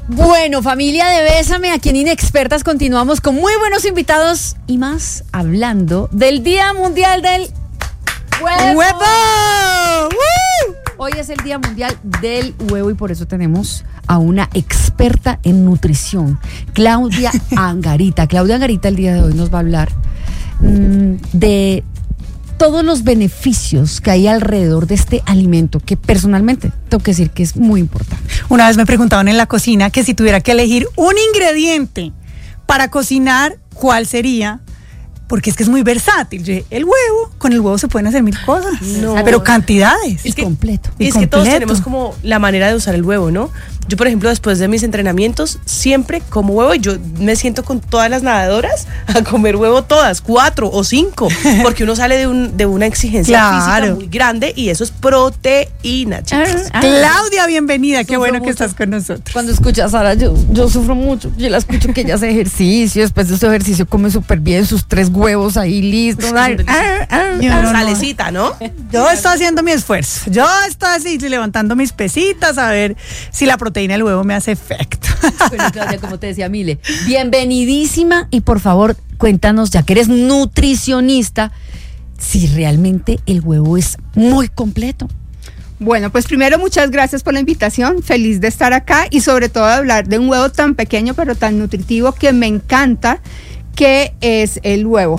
Bueno, familia de Bésame, aquí en Inexpertas continuamos con muy buenos invitados y más hablando del Día Mundial del Huevo. Hoy es el Día Mundial del Huevo y por eso tenemos a una experta en nutrición, Claudia Angarita. Claudia Angarita el día de hoy nos va a hablar de todos los beneficios que hay alrededor de este alimento, que personalmente tengo que decir que es muy importante. Una vez me preguntaban en la cocina que si tuviera que elegir un ingrediente para cocinar, ¿cuál sería? Porque es que es muy versátil. Yo dije, el huevo, con el huevo se pueden hacer mil cosas, pero cantidades. Es completo. Y es que todos tenemos como la manera de usar el huevo, ¿no? Yo, por ejemplo, después de mis entrenamientos, siempre como huevo y yo me siento con todas las nadadoras a comer huevo todas, 4 o 5, porque uno sale de una exigencia física muy grande y eso es proteína, chicos. Claudia, bienvenida, qué bueno que estás con nosotros. Cuando escuchas a Sara, yo sufro mucho. Yo la escucho que ella hace ejercicio, después de su ejercicio come súper bien, sus 3 huevos ahí listos. Salecita, ¿no? Yo estoy haciendo mi esfuerzo. Yo estoy así levantando mis pesitas a ver si la proteína del huevo me hace efecto. Bueno, Claudia, como te decía Mile, bienvenidísima y por favor cuéntanos, ya que eres nutricionista, si realmente el huevo es muy completo. Bueno, pues primero muchas gracias por la invitación, feliz de estar acá y sobre todo de hablar de un huevo tan pequeño pero tan nutritivo que me encanta, que es el huevo.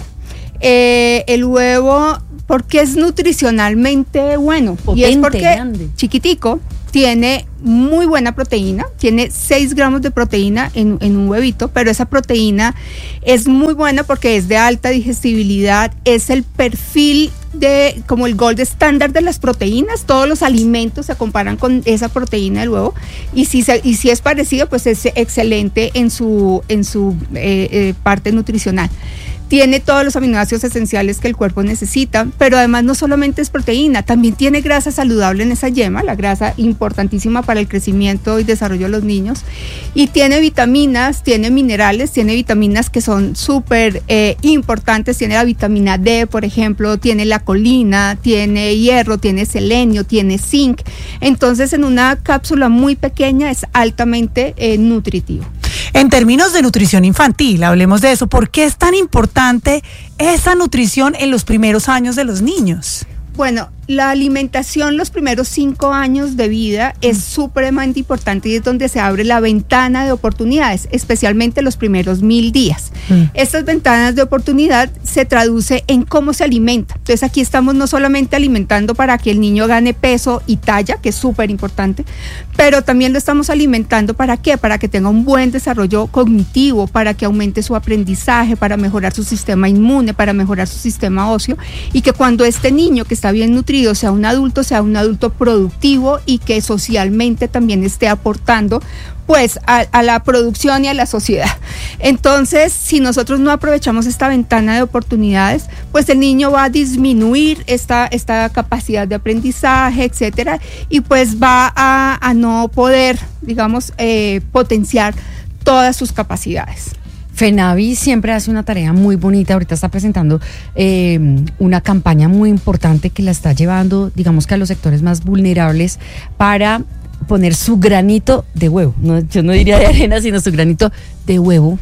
El huevo, porque es nutricionalmente bueno. Potente, y es porque grande. Chiquitico, tiene muy buena proteína, tiene 6 gramos de proteína en un huevito, pero esa proteína es muy buena porque es de alta digestibilidad, es el perfil de como el gold estándar de las proteínas, todos los alimentos se comparan con esa proteína del huevo y si es parecido, pues es excelente en su parte nutricional. Tiene todos los aminoácidos esenciales que el cuerpo necesita, pero además no solamente es proteína, también tiene grasa saludable en esa yema, la grasa importantísima para el crecimiento y desarrollo de los niños, y tiene vitaminas, tiene minerales, tiene vitaminas que son súper importantes, tiene la vitamina D, por ejemplo, tiene la colina, tiene hierro, tiene selenio, tiene zinc, entonces en una cápsula muy pequeña es altamente nutritivo. En términos de nutrición infantil, hablemos de eso. ¿Por qué es tan importante esa nutrición en los primeros años de los niños? Bueno, la alimentación los primeros 5 años de vida es supremamente importante y es donde se abre la ventana de oportunidades, especialmente los primeros 1000 días. Estas ventanas de oportunidad se traduce en cómo se alimenta. Entonces aquí estamos no solamente alimentando para que el niño gane peso y talla, que es súper importante, pero también lo estamos alimentando ¿para qué? Para que tenga un buen desarrollo cognitivo, para que aumente su aprendizaje, para mejorar su sistema inmune, para mejorar su sistema óseo y que cuando este niño que está bien nutrido sea un adulto productivo y que socialmente también esté aportando pues a la producción y a la sociedad. Entonces, si nosotros no aprovechamos esta ventana de oportunidades, pues el niño va a disminuir esta capacidad de aprendizaje, etcétera, y pues va a no poder, digamos, potenciar todas sus capacidades. FENAVI siempre hace una tarea muy bonita, ahorita está presentando una campaña muy importante que la está llevando, digamos que a los sectores más vulnerables para poner su granito de huevo, yo no diría de arena, sino su granito de huevo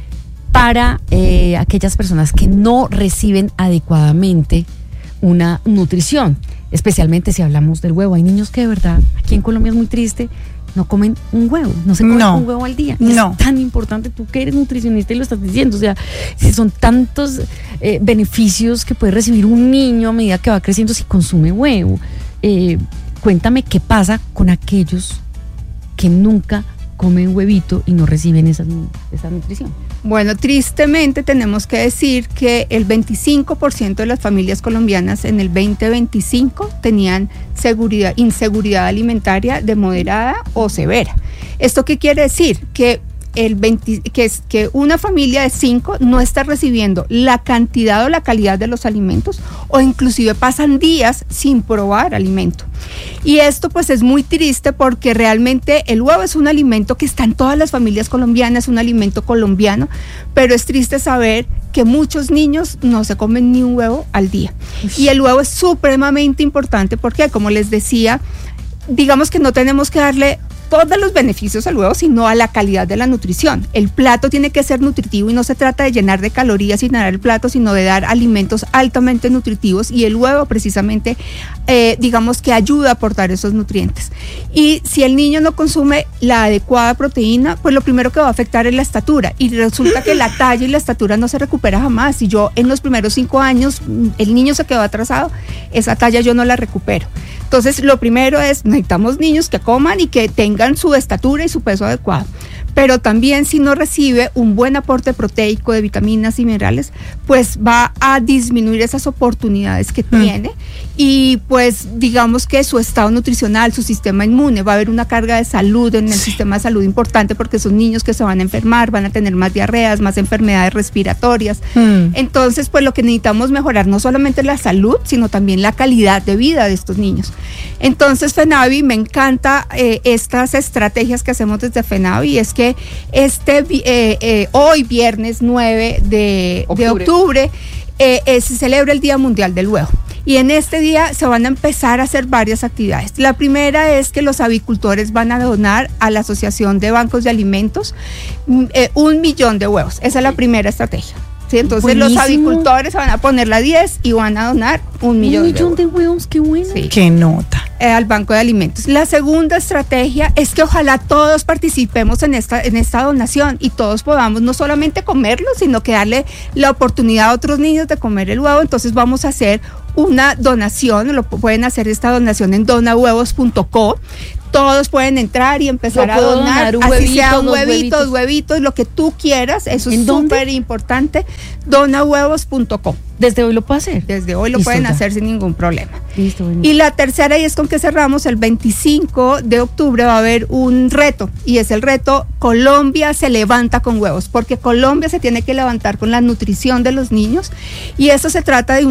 para aquellas personas que no reciben adecuadamente una nutrición, especialmente si hablamos del huevo. Hay niños que de verdad, aquí en Colombia es muy triste, no comen un huevo, no se comen un huevo al día. Es tan importante, tú que eres nutricionista y lo estás diciendo, o sea, si son tantos beneficios que puede recibir un niño a medida que va creciendo si consume huevo. Cuéntame qué pasa con aquellos que nunca comen huevito y no reciben esa nutrición. Bueno, tristemente tenemos que decir que el 25% de las familias colombianas en el 2025 tenían inseguridad alimentaria de moderada o severa. ¿Esto qué quiere decir? Que que una familia de 5 no está recibiendo la cantidad o la calidad de los alimentos o inclusive pasan días sin probar alimento. Y esto pues es muy triste porque realmente el huevo es un alimento que está en todas las familias colombianas, un alimento colombiano, pero es triste saber que muchos niños no se comen ni un huevo al día. Y el huevo es supremamente importante porque, como les decía, digamos que no tenemos que darle todos los beneficios al huevo, sino a la calidad de la nutrición. El plato tiene que ser nutritivo y no se trata de llenar de calorías y llenar el plato, sino de dar alimentos altamente nutritivos, y el huevo precisamente, digamos que ayuda a aportar esos nutrientes. Y si el niño no consume la adecuada proteína, pues lo primero que va a afectar es la estatura, y resulta que la talla y la estatura no se recupera jamás. Si yo en los primeros 5 años el niño se quedó atrasado, esa talla yo no la recupero. Entonces, lo primero es, necesitamos niños que coman y que tengan su estatura y su peso adecuado. Pero también, si no recibe un buen aporte proteico de vitaminas y minerales, pues va a disminuir esas oportunidades que tiene, y pues digamos que su estado nutricional, su sistema inmune, va a haber una carga de salud en el sistema de salud importante, porque son niños que se van a enfermar, van a tener más diarreas, más enfermedades respiratorias. Entonces, pues lo que necesitamos mejorar no solamente la salud, sino también la calidad de vida de estos niños. Entonces, FENAVI, me encanta estas estrategias que hacemos desde FENAVI, y es que hoy viernes 9 de octubre se celebra el Día Mundial del Huevo. Y en este día se van a empezar a hacer varias actividades. La primera es que los avicultores van a donar a la Asociación de Bancos de Alimentos 1 millón de huevos. Esa es la primera estrategia. ¿Sí? Entonces, buenísimo. Los avicultores van a poner la 10 y van a donar 1 millón de huevos. Qué bueno. Sí. Qué nota. Al Banco de Alimentos. La segunda estrategia es que ojalá todos participemos en esta donación, y todos podamos no solamente comerlo, sino que darle la oportunidad a otros niños de comer el huevo. Entonces, vamos a hacer una donación, pueden hacer esta donación en donahuevos.co. Todos pueden entrar y empezar a donar, así sea huevitos, lo que tú quieras. Eso es súper importante. Donahuevos.co. ¿Desde hoy lo puedo hacer? Desde hoy lo pueden hacer sin ningún problema. Listo, bueno. Y la tercera, y es con que cerramos, el 25 de octubre va a haber un reto, y es el reto Colombia se levanta con huevos, porque Colombia se tiene que levantar con la nutrición de los niños, y eso se trata de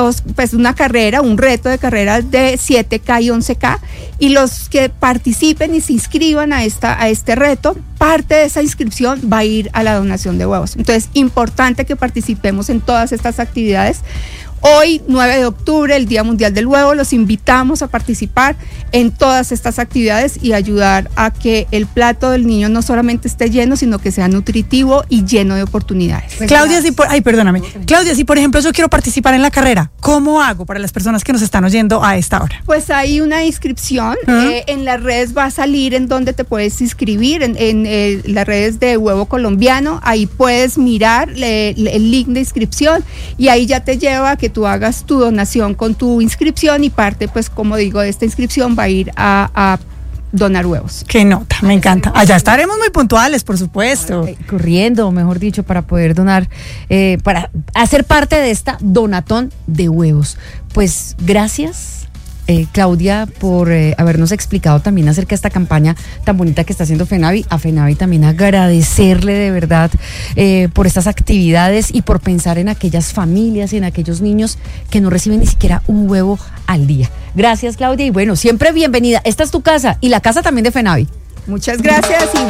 una carrera, un reto de carreras de 7K y 11K, y los que participen y se inscriban a este reto, parte de esa inscripción va a ir a la donación de huevos. Entonces, importante que participemos en todas estas actividades. Hoy, 9 de octubre, el Día Mundial del Huevo, los invitamos a participar en todas estas actividades y ayudar a que el plato del niño no solamente esté lleno, sino que sea nutritivo y lleno de oportunidades. Claudia, Claudia, si por ejemplo yo quiero participar en la carrera, ¿cómo hago para las personas que nos están oyendo a esta hora? Pues hay una inscripción, en las redes va a salir en donde te puedes inscribir, en las redes de Huevo Colombiano, ahí puedes mirar el link de inscripción, y ahí ya te lleva a que tú hagas tu donación con tu inscripción, y parte, pues como digo, de esta inscripción va a ir a donar huevos. Qué nota, me encanta. Allá estaremos muy puntuales, por supuesto. Corriendo, mejor dicho, para poder donar, para hacer parte de esta donatón de huevos. Pues gracias, Claudia, por habernos explicado también acerca de esta campaña tan bonita que está haciendo FENAVI. A FENAVI también agradecerle de verdad por estas actividades y por pensar en aquellas familias y en aquellos niños que no reciben ni siquiera un huevo al día. Gracias, Claudia, y bueno, siempre bienvenida. Esta es tu casa y la casa también de FENAVI. Muchas gracias y